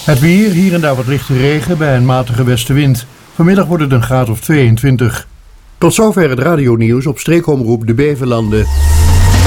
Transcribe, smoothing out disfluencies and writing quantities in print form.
Het weer, hier en daar wat lichte regen bij een matige westenwind. Vanmiddag wordt het een graad of 22. Tot zover het radionieuws op streekomroep De Beverlanden.